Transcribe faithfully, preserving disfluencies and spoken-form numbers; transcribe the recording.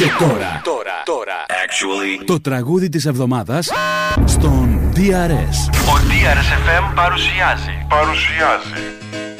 Και τώρα, τώρα, τώρα, actually, το τραγούδι της εβδομάδας στον ντι αρ ες. Ο ντι αρ ες εφ εμ παρουσιάζει. Παρουσιάζει.